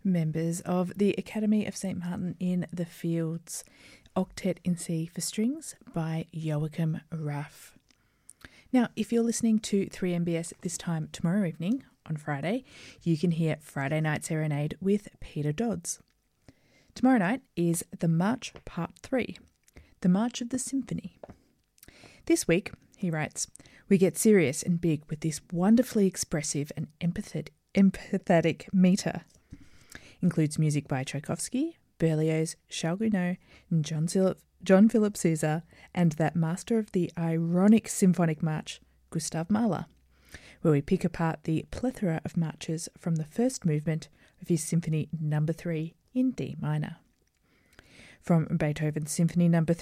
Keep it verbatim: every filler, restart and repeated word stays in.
members of the Academy of Saint Martin in the Fields, Octet in C for Strings by Joachim Raff. Now, if you're listening to three M B S at this time tomorrow evening, on Friday, you can hear Friday Night Serenade with Peter Dodds. Tomorrow night is The March Part three, The March of the Symphony. This week, he writes, we get serious and big with this wonderfully expressive and empathetic, empathetic meter. Includes music by Tchaikovsky, Berlioz, Charles Gounod, and John, Sil- John Philip Sousa, and that master of the ironic symphonic march, Gustav Mahler, where we pick apart the plethora of marches from the first movement of his Symphony Number three in D minor. From Beethoven's Symphony Number